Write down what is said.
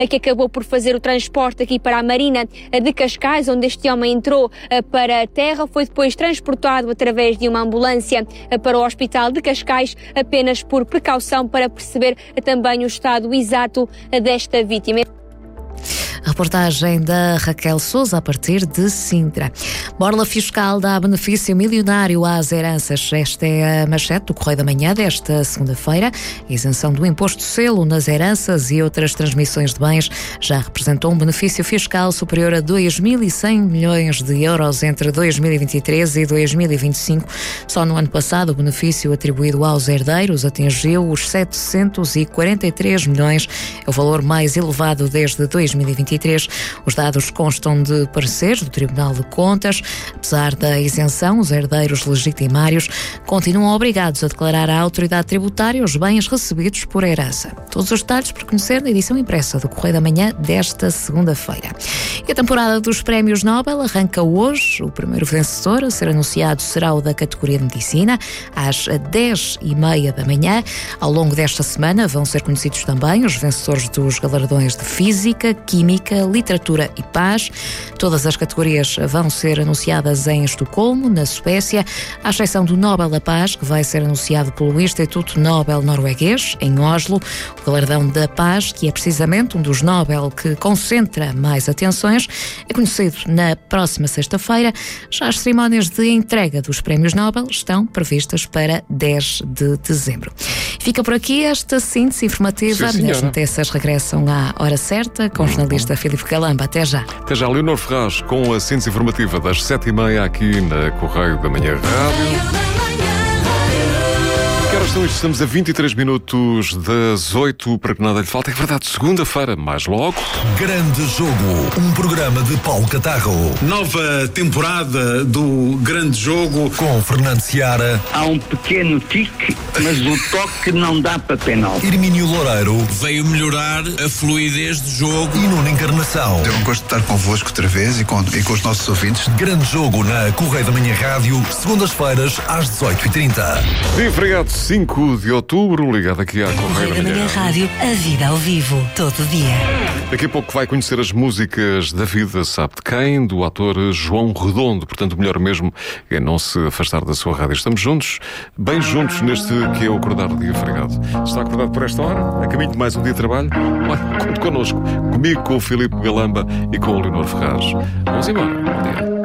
que acabou por fazer o transporte aqui para a Marina de Cascais, onde este homem entrou para a terra. Foi depois transportado através de uma ambulância para o Hospital de Cascais, apenas por precaução, para perceber também o estado exato desta vítima. Reportagem da Raquel Sousa a partir de Sintra. Borla fiscal dá benefício milionário às heranças. Esta é a manchete do Correio da Manhã desta segunda-feira. A isenção do imposto de selo nas heranças e outras transmissões de bens já representou um benefício fiscal superior a 2.100 milhões de euros entre 2023 e 2025. Só no ano passado o benefício atribuído aos herdeiros atingiu os 743 milhões, é o valor mais elevado desde 2023. Os dados constam de pareceres do Tribunal de Contas. Apesar da isenção, os herdeiros legitimários continuam obrigados a declarar à autoridade tributária os bens recebidos por herança. Todos os detalhes para conhecer na edição impressa do Correio da Manhã desta segunda-feira. E a temporada dos Prémios Nobel arranca hoje. O primeiro vencedor a ser anunciado será o da categoria de Medicina, às 10h30 da manhã. Ao longo desta semana vão ser conhecidos também os vencedores dos galardões de Física, Química, Literatura e Paz. Todas as categorias vão ser anunciadas em Estocolmo, na Suécia, à exceção do Nobel da Paz, que vai ser anunciado pelo Instituto Nobel norueguês, em Oslo. O galardão da Paz, que é precisamente um dos Nobel que concentra mais atenções, é conhecido na próxima sexta-feira. Já as cerimónias de entrega dos Prémios Nobel estão previstas para 10 de dezembro. Fica por aqui esta síntese informativa. As notícias regressam à hora certa com o jornalista Filipe Galamba. Até já. Até já, Leonor Ferraz, com a síntese informativa das 7h30 aqui na Correio da Manhã Rádio. Que horas são isto? Estamos a 23 minutos das 8, para que nada lhe falte. É verdade, segunda-feira, mais logo. Grande Jogo, um programa de Paulo Catarro. Nova temporada do Grande Jogo. Com Fernando Seara. Há um pequeno tique, mas o toque não dá para penal. Hermínio Loureiro. Veio melhorar a fluidez do jogo. E Nuno Encarnação. Eu gosto de estar convosco outra vez e com os nossos ouvintes. Grande Jogo na Correio da Manhã Rádio, segundas-feiras às 18h30. Dia feriado, 5 de outubro, ligado aqui à Correio da Manhã Rádio. A vida ao vivo, todo dia. Daqui a pouco vai conhecer as músicas da vida, sabe de quem? Do ator João Redondo. Portanto, o melhor mesmo é não se afastar da sua rádio. Estamos juntos, bem juntos neste que é o acordar do dia feriado. Está acordado por esta hora? A caminho de mais um dia de trabalho? Olha, conte connosco. Comigo, com o Filipe Galamba e com o Leonor Ferraz. Vamos embora. Bom dia.